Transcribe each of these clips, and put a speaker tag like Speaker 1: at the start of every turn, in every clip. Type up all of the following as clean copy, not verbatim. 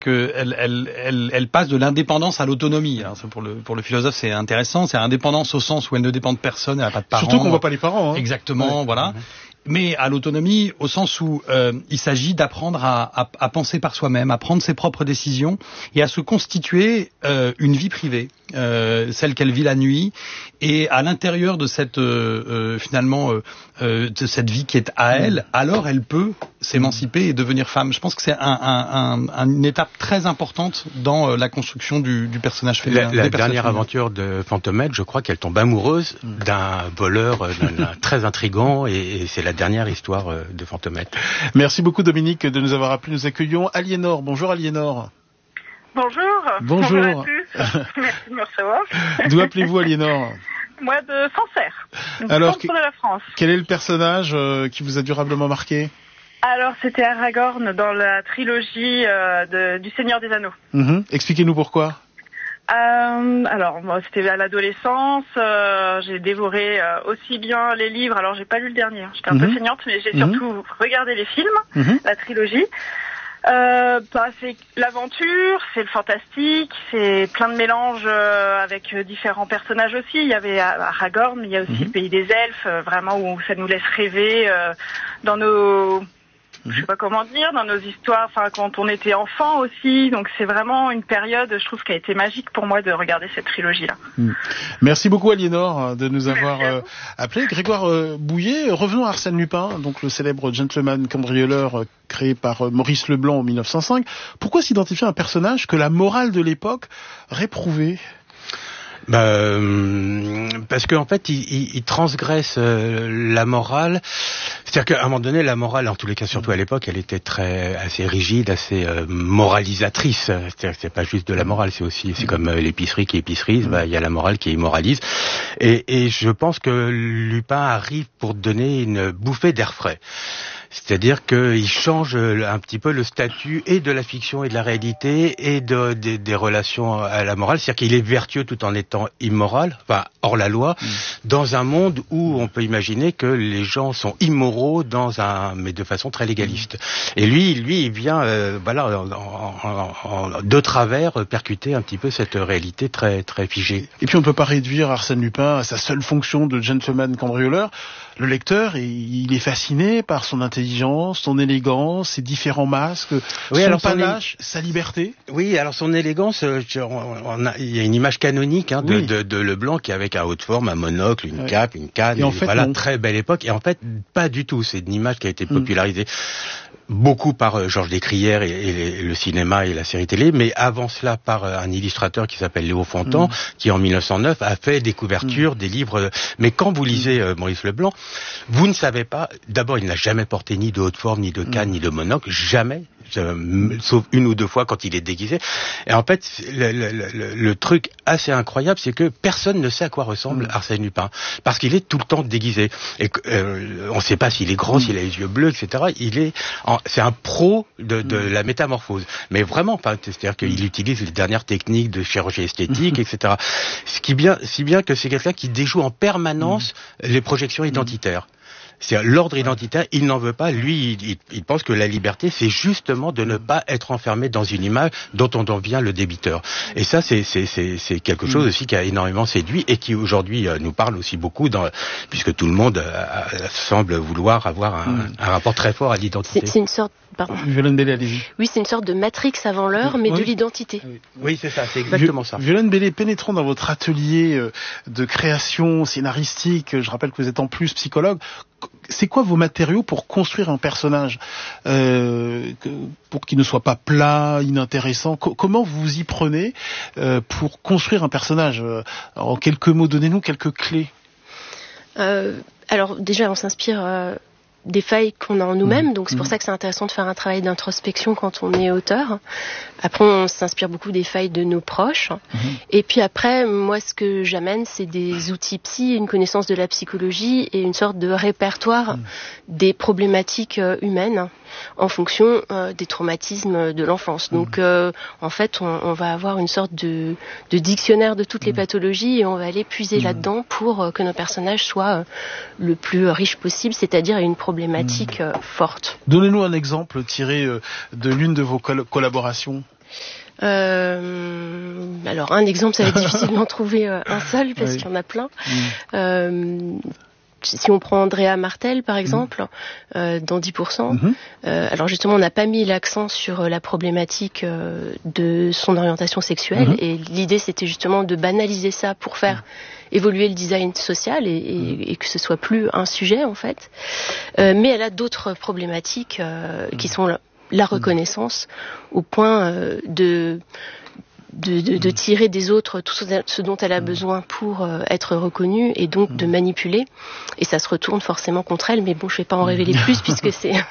Speaker 1: elle passe de l'indépendance à l'autonomie. Alors, pour le philosophe, c'est intéressant. C'est indépendance au sens où elle ne dépend de personne, elle n'a pas de parents.
Speaker 2: Surtout qu'on voit pas les parents.
Speaker 1: Exactement, voilà. Mais à l'autonomie, au sens où il s'agit d'apprendre à penser par soi-même, à prendre ses propres décisions et à se constituer une vie privée, celle qu'elle vit la nuit, et à l'intérieur de cette de cette vie qui est à elle, alors elle peut s'émanciper et devenir femme. Je pense que c'est une étape très importante dans la construction du personnage féminin.
Speaker 3: La dernière aventure de Fantomètre, je crois qu'elle tombe amoureuse d'un voleur très intrigant, et c'est la dernière histoire de Fantomètre.
Speaker 2: Merci beaucoup Dominique de nous avoir appelés. Nous accueillons Aliénor. Bonjour Aliénor.
Speaker 4: Bonjour.
Speaker 2: Bonjour.
Speaker 4: Bonjour à tous. Merci de me recevoir.
Speaker 2: D'où appelez-vous Aliénor?
Speaker 4: Moi de Sancerre,
Speaker 2: alors,
Speaker 4: centre de la France.
Speaker 2: Quel est le personnage qui vous a durablement marqué?
Speaker 4: Alors c'était Aragorn dans la trilogie du Seigneur des Anneaux.
Speaker 2: Expliquez-nous pourquoi.
Speaker 4: Alors moi c'était à l'adolescence, j'ai dévoré aussi bien les livres, alors j'ai pas lu le dernier, j'étais un peu feignante, mais j'ai surtout regardé les films, la trilogie. C'est l'aventure, c'est le fantastique, c'est plein de mélanges avec différents personnages aussi. Il y avait Aragorn, mais il y a aussi le pays des elfes, vraiment où ça nous laisse rêver dans nos... Je sais pas comment dire, dans nos histoires, enfin quand on était enfant aussi, donc c'est vraiment une période, je trouve, qui a été magique pour moi de regarder cette trilogie-là.
Speaker 2: Merci beaucoup Aliénor de nous avoir appelé. Grégoire Bouillet, revenons à Arsène Lupin, donc le célèbre gentleman cambrioleur créé par Maurice Leblanc en 1905. Pourquoi s'identifier à un personnage que la morale de l'époque réprouvait ?
Speaker 3: Parce qu'en fait, il transgresse la morale. C'est-à-dire qu'à un moment donné, la morale, en tous les cas, surtout à l'époque, elle était assez rigide, assez moralisatrice. C'est-à-dire que c'est pas juste de la morale, c'est comme l'épicerie qui épicerise, il y a la morale qui immoralise. Et je pense que Lupin arrive pour donner une bouffée d'air frais. C'est-à-dire qu'il change un petit peu le statut et de la fiction et de la réalité et des relations à la morale. C'est-à-dire qu'il est vertueux tout en étant immoral, enfin hors la loi, dans un monde où on peut imaginer que les gens sont immoraux mais de façon très légaliste. Et lui, il vient, de travers percuter un petit peu cette réalité très très figée.
Speaker 2: Et puis on ne peut pas réduire Arsène Lupin à sa seule fonction de gentleman cambrioleur. Le lecteur, il est fasciné par son intelligence, son élégance, ses différents masques, son panache, sa liberté.
Speaker 3: Oui, alors son élégance, il y a une image canonique de Leblanc qui est avec un haut de forme, un monocle, une cape, une canne,
Speaker 2: et en fait,
Speaker 3: très belle époque. Et en fait, pas du tout. C'est une image qui a été popularisée beaucoup par Georges Descrières et le cinéma et la série télé, mais avant cela par un illustrateur qui s'appelle Léo Fontan, qui en 1909 a fait des couvertures, des livres. Mais quand vous lisez Maurice Leblanc, vous ne savez pas, d'abord il n'a jamais porté ni de haute forme, ni de canne, ni de monocle, jamais, sauf une ou deux fois quand il est déguisé. Et en fait, le truc assez incroyable, c'est que personne ne sait à quoi ressemble Arsène Lupin, parce qu'il est tout le temps déguisé. Et on ne sait pas s'il est grand, s'il a les yeux bleus, etc. C'est un pro de la métamorphose. Mais vraiment, c'est-à-dire qu'il utilise les dernières techniques de chirurgie esthétique, etc. Si bien que c'est quelqu'un qui déjoue en permanence les projections identitaires. C'est l'ordre identitaire, il n'en veut pas. Lui, il pense que la liberté, c'est justement de ne pas être enfermé dans une image dont on devient le débiteur. Et ça, c'est quelque chose aussi qui a énormément séduit et qui aujourd'hui nous parle aussi beaucoup, puisque tout le monde semble vouloir avoir un rapport très fort à l'identité.
Speaker 5: C'est une sorte... Pardon.
Speaker 2: Violaine Bellé, allez-y.
Speaker 5: Oui, c'est une sorte de Matrix avant l'heure, mais de l'identité.
Speaker 3: Oui, c'est ça, c'est exactement ça.
Speaker 2: Violaine Bellé, pénétrons dans votre atelier de création scénaristique. Je rappelle que vous êtes en plus psychologue. C'est quoi vos matériaux pour construire un personnage pour qu'il ne soit pas plat, inintéressant? Comment vous vous y prenez pour construire un personnage? En quelques mots, donnez-nous quelques clés.
Speaker 5: Alors déjà, on s'inspire des failles qu'on a en nous-mêmes, donc c'est pour ça que c'est intéressant de faire un travail d'introspection quand on est auteur. Après, on s'inspire beaucoup des failles de nos proches. Et puis après, moi, ce que j'amène, c'est des outils psy, une connaissance de la psychologie et une sorte de répertoire des problématiques humaines en fonction des traumatismes de l'enfance. Donc, en fait, on va avoir une sorte de dictionnaire de toutes les pathologies et on va aller puiser là-dedans pour que nos personnages soient le plus riches possible, c'est-à-dire une problématique forte.
Speaker 2: Donnez-nous un exemple tiré de l'une de vos collaborations.
Speaker 5: Alors un exemple, ça va être difficile d'en trouver un seul parce qu'il y en a plein. Si on prend Andrea Martel par exemple, dans 10%, alors justement on n'a pas mis l'accent sur la problématique de son orientation sexuelle et l'idée c'était justement de banaliser ça pour faire évoluer le design social et que ce soit plus un sujet en fait. Mais elle a d'autres problématiques qui sont la reconnaissance au point de tirer des autres tout ce dont elle a besoin pour être reconnue et donc de manipuler, et ça se retourne forcément contre elle, mais bon, je vais pas en révéler plus puisque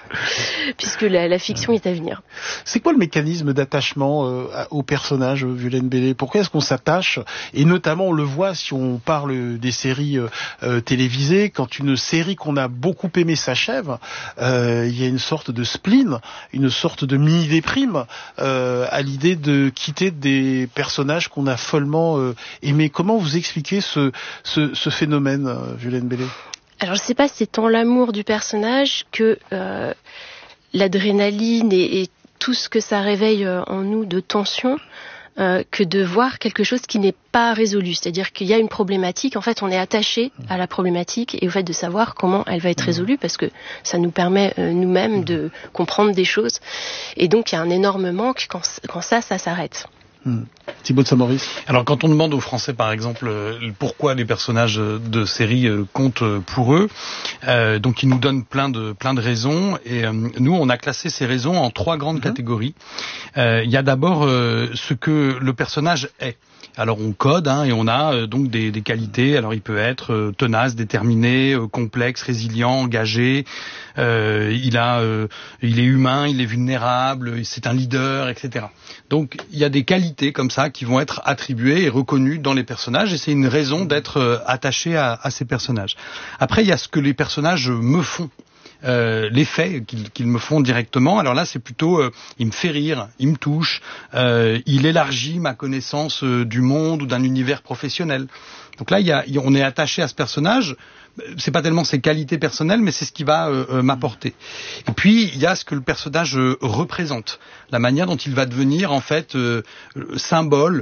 Speaker 5: la fiction est à venir.
Speaker 2: C'est quoi le mécanisme d'attachement au personnage, Violaine Belley? Pourquoi est-ce qu'on s'attache? Et notamment on le voit si on parle des séries télévisées, quand une série qu'on a beaucoup aimée s'achève, il y a une sorte de spleen, une sorte de mini-déprime à l'idée de quitter des personnages qu'on a follement aimés. Comment vous expliquez ce phénomène, Violaine Belley?
Speaker 5: Alors je sais pas si c'est tant l'amour du personnage que l'adrénaline et tout ce que ça réveille en nous de tension, que de voir quelque chose qui n'est pas résolu. C'est-à-dire qu'il y a une problématique, en fait on est attaché à la problématique et au fait de savoir comment elle va être résolue, parce que ça nous permet nous-mêmes de comprendre des choses. Et donc il y a un énorme manque quand ça s'arrête.
Speaker 2: Thibaut de Saint-Maurice.
Speaker 1: Alors quand on demande aux Français par exemple pourquoi les personnages de séries comptent pour eux, donc ils nous donnent plein de raisons, et nous on a classé ces raisons en 3 grandes catégories. Il y a d'abord ce que le personnage est. Alors on code et on a donc des qualités. Alors il peut être tenace, déterminé, complexe, résilient, engagé. Il est humain, il est vulnérable, c'est un leader, etc. Donc il y a des qualités comme ça qui vont être attribuées et reconnues dans les personnages, et c'est une raison d'être attaché à ces personnages. Après il y a ce que les personnages me font. Les faits qu'ils me font directement. Alors là, c'est plutôt, il me fait rire, il me touche, il élargit ma connaissance du monde ou d'un univers professionnel. Donc là, on est attaché à ce personnage. C'est pas tellement ses qualités personnelles, mais c'est ce qui va m'apporter. Et puis il y a ce que le personnage représente, la manière dont il va devenir en fait symbole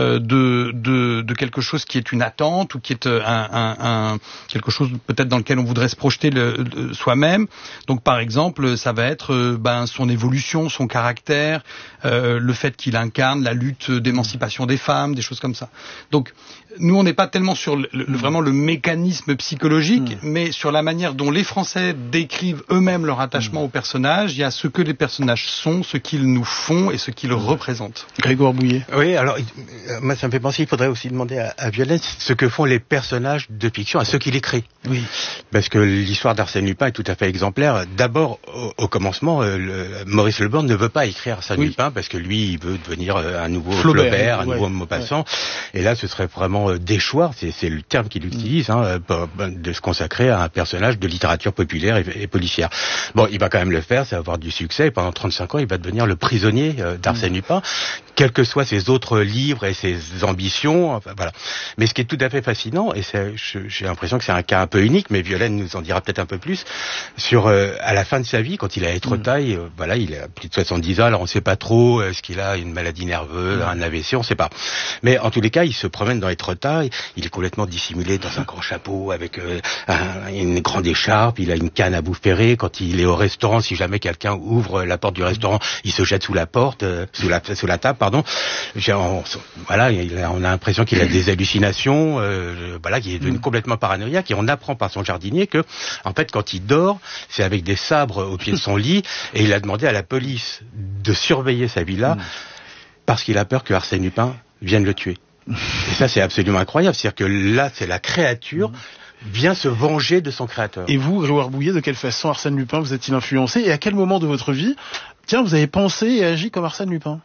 Speaker 1: de quelque chose qui est une attente, ou qui est quelque chose peut-être dans lequel on voudrait se projeter soi-même. Donc par exemple, ça va être son évolution, son caractère, le fait qu'il incarne la lutte d'émancipation des femmes, des choses comme ça. Donc nous, on n'est pas tellement sur vraiment le mécanisme psychologique, mais sur la manière dont les Français décrivent eux-mêmes leur attachement aux personnages. Il y a ce que les personnages sont, ce qu'ils nous font et ce qu'ils représentent.
Speaker 2: Grégoire Bouillet.
Speaker 3: Oui, alors moi ça me fait penser, il faudrait aussi demander à Violaine ce que font les personnages de fiction, à ceux qui les créent. Oui. Parce que l'histoire d'Arsène Lupin est tout à fait exemplaire. D'abord, au commencement, Maurice Leblanc ne veut pas écrire Arsène Lupin parce que lui, il veut devenir un nouveau Flaubert, un nouveau Maupassant. Ouais. Et là, ce serait vraiment déchoir, c'est le terme qu'il utilise, de se consacrer à un personnage de littérature populaire et policière. Bon, il va quand même le faire, ça va avoir du succès, et pendant 35 ans, il va devenir le prisonnier d'Arsène Lupin, quels que soient ses autres livres et ses ambitions, enfin, voilà. Mais ce qui est tout à fait fascinant, et j'ai l'impression que c'est un cas un peu unique, mais Violaine nous en dira peut-être un peu plus, sur à la fin de sa vie, quand il a Étretat, voilà, il a plus de 70 ans, alors on ne sait pas trop, est-ce qu'il a une maladie nerveuse, un AVC, on ne sait pas. Mais en tous les cas, il se promène dans Étretat, il est complètement dissimulé dans un grand chapeau avec une grande écharpe, il a une canne à bout ferré. Quand il est au restaurant, si jamais quelqu'un ouvre la porte du restaurant, il se jette sous la porte, sous la table, pardon. Voilà, on a l'impression qu'il a des hallucinations, voilà, qu'il est devenu complètement paranoïaque, et on apprend par son jardinier que, en fait, quand il dort, c'est avec des sabres au pied de son lit, et il a demandé à la police de surveiller sa villa parce qu'il a peur que Arsène Lupin vienne le tuer. Et ça, c'est absolument incroyable. C'est-à-dire que là, c'est la créature vient se venger de son créateur.
Speaker 2: Et vous, Grégoire Bouillet, de quelle façon Arsène Lupin vous a-t-il influencé? Et à quel moment de votre vie, vous avez pensé et agi comme Arsène Lupin?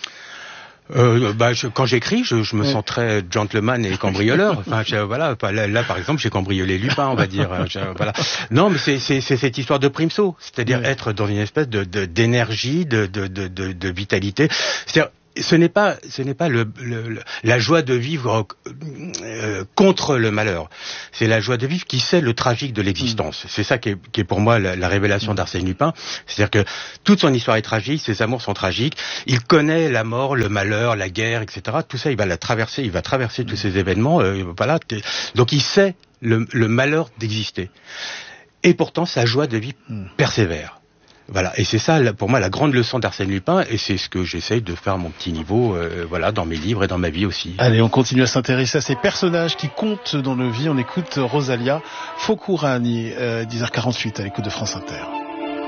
Speaker 3: Quand j'écris, je me sens très gentleman et cambrioleur. Enfin, voilà. Là, par exemple, j'ai cambriolé Lupin, on va dire. Voilà. Non, mais c'est cette histoire de prime-saut, c'est-à-dire être dans une espèce d'énergie, de vitalité. C'est-à-dire, ce n'est pas la joie de vivre contre le malheur. C'est la joie de vivre qui sait le tragique de l'existence. C'est ça qui est pour moi la révélation d'Arsène Lupin. C'est-à-dire que toute son histoire est tragique, ses amours sont tragiques. Il connaît la mort, le malheur, la guerre, etc. Tout ça, il va traverser tous ces événements. Voilà. Donc il sait le malheur d'exister. Et pourtant, sa joie de vie persévère. Voilà, et c'est ça pour moi la grande leçon d'Arsène Lupin, et c'est ce que j'essaye de faire à mon petit niveau, voilà, dans mes livres et dans ma vie aussi.
Speaker 2: Allez, on continue à s'intéresser à ces personnages qui comptent dans nos vies. On écoute Rosalia Fokourani, 10h48 à l'écoute de France Inter.